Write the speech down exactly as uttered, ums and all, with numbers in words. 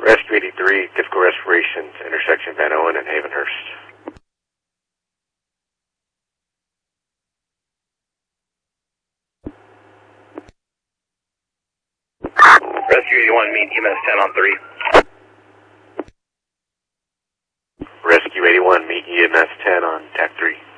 Rescue eighty-three, difficult respirations, intersection Van Owen and Havenhurst. Rescue eighty-one, meet E M S ten on three. Rescue eighty-one, meet E M S ten on T A C three.